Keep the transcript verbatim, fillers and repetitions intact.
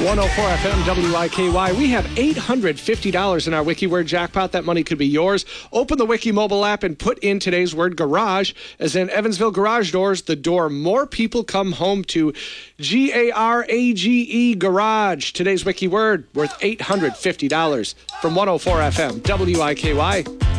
one oh four F M W I K Y. We have eight hundred fifty dollars in our Wiki Word jackpot. That money could be yours. Open the Wiki mobile app and put in today's word garage, as in Evansville Garage Doors, the door more people come home to. G A R A G E, garage. Today's Wiki Word worth eight hundred fifty dollars from one oh four F M W I K Y.